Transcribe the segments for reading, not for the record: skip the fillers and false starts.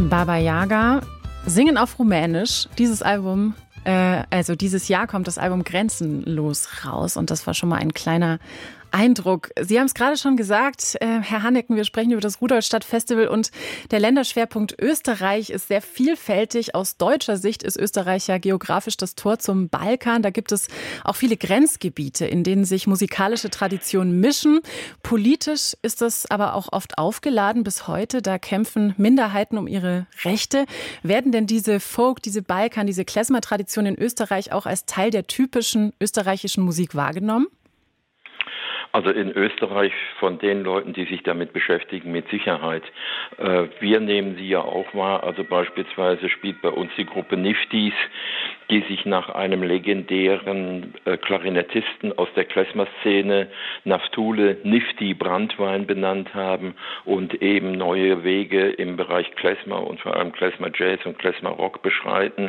Baba Yaga singen auf Rumänisch. Dieses Album, dieses Jahr kommt das Album Grenzenlos raus und das war schon mal ein kleiner Eindruck. Sie haben es gerade schon gesagt, Herr Hannecken, wir sprechen über das Rudolstadt-Festival und der Länderschwerpunkt Österreich ist sehr vielfältig. Aus deutscher Sicht ist Österreich ja geografisch das Tor zum Balkan. Da gibt es auch viele Grenzgebiete, in denen sich musikalische Traditionen mischen. Politisch ist das aber auch oft aufgeladen bis heute. Da kämpfen Minderheiten um ihre Rechte. Werden denn diese Folk, diese Balkan, diese Klezmer-Tradition in Österreich auch als Teil der typischen österreichischen Musik wahrgenommen? Also in Österreich von den Leuten, die sich damit beschäftigen, mit Sicherheit. Wir nehmen sie ja auch wahr. Also beispielsweise spielt bei uns die Gruppe Nifties, die sich nach einem legendären Klarinettisten aus der Klezmer-Szene, Naftule Nifty Brandwein, benannt haben und eben neue Wege im Bereich Klezmer und vor allem Klezmer Jazz und Klezmer Rock beschreiten.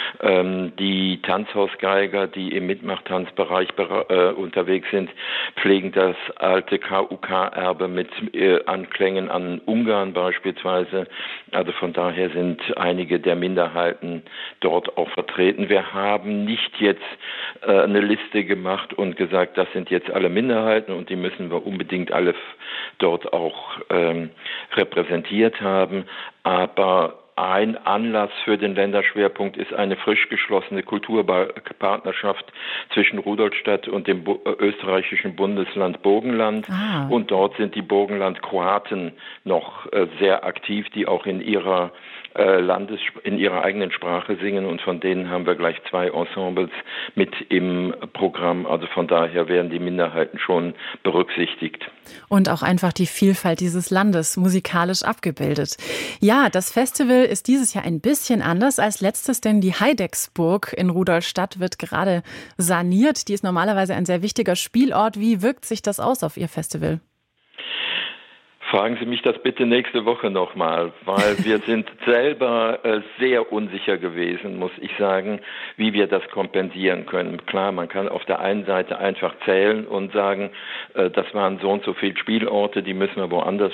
Die Tanzhausgeiger, die im Mitmachtanzbereich unterwegs sind, pflegen das alte KUK-Erbe mit Anklängen an Ungarn beispielsweise. Also von daher sind einige der Minderheiten dort auch vertreten. Wir haben nicht jetzt eine Liste gemacht und gesagt, das sind jetzt alle Minderheiten und die müssen wir unbedingt alle dort auch repräsentiert haben. Aber ein Anlass für den Länderschwerpunkt ist eine frisch geschlossene Kulturpartnerschaft zwischen Rudolstadt und dem österreichischen Bundesland Burgenland. Und dort sind die Burgenland-Kroaten noch sehr aktiv, die auch in ihrer eigenen Sprache singen. Und von denen haben wir gleich 2 Ensembles mit im Programm. Also von daher werden die Minderheiten schon berücksichtigt. Und auch einfach die Vielfalt dieses Landes musikalisch abgebildet. Ja, das Festival ist dieses Jahr ein bisschen anders als letztes, denn die Heidecksburg in Rudolstadt wird gerade saniert. Die ist normalerweise ein sehr wichtiger Spielort. Wie wirkt sich das aus auf Ihr Festival? Fragen Sie mich das bitte nächste Woche nochmal, weil wir sind selber sehr unsicher gewesen, muss ich sagen, wie wir das kompensieren können. Klar, man kann auf der einen Seite einfach zählen und sagen, das waren so und so viele Spielorte, die müssen wir woanders